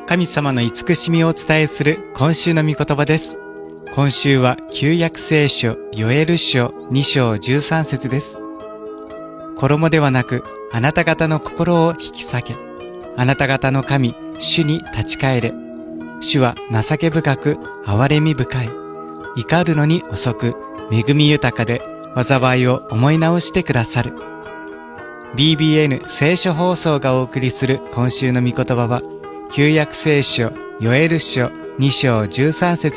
神様の慈しみをお伝えする今週の御言葉です。今週は旧約聖書ヨエル書2章13節です。衣ではなくあなた方の心を引き裂け。あなた方の神主に立ち返れ。主は情け深く憐れみ深い。怒るのに遅く恵み豊かで災いを思い直してくださる。BBN 聖書放送がお送りする今週の御言葉は旧約聖書ヨエル書2章13節